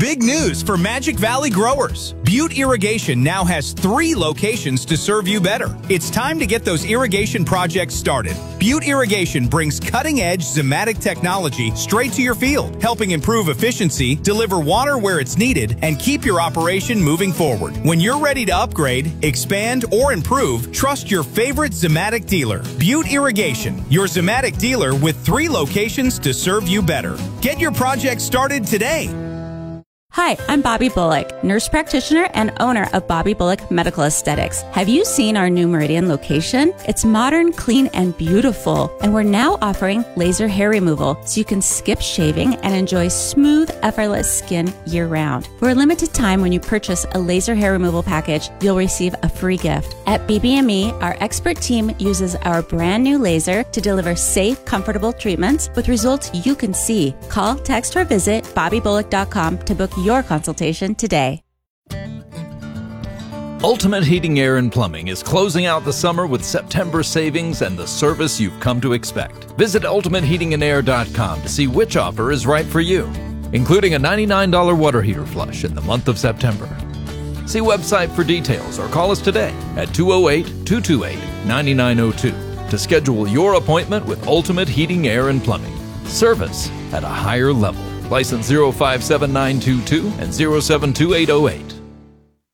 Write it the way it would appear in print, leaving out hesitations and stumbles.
Big news for Magic Valley growers. Butte Irrigation now has 3 locations to serve you better. It's time to get those irrigation projects started. Butte Irrigation brings cutting-edge Zematic technology straight to your field, helping improve efficiency, deliver water where it's needed, and keep your operation moving forward. When you're ready to upgrade, expand, or improve, trust your favorite Zematic dealer. Butte Irrigation, your Zematic dealer with 3 locations to serve you better. Get your project started today. Hi, I'm Bobby Bullock, nurse practitioner and owner of Bobby Bullock Medical Aesthetics. Have you seen our new Meridian location? It's modern, clean, and beautiful. And we're now offering laser hair removal so you can skip shaving and enjoy smooth, effortless skin year-round. For a limited time, when you purchase a laser hair removal package, you'll receive a free gift. At BBME, our expert team uses our brand new laser to deliver safe, comfortable treatments with results you can see. Call, text, or visit BobbyBullock.com to book your consultation today. Ultimate Heating, Air, and Plumbing is closing out the summer with September savings and the service you've come to expect. Visit ultimateheatingandair.com to see which offer is right for you, including a $99 water heater flush in the month of September. See website for details or call us today at 208-228-9902 to schedule your appointment with Ultimate Heating, Air, and Plumbing. Service at a higher level. License 057922 and 072808.